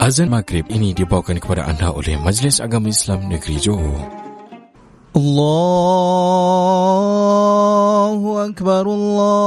Azan Maghrib ini dibawakan kepada anda oleh Majlis Agama Islam Negeri Johor. Allahu Akbar, Allah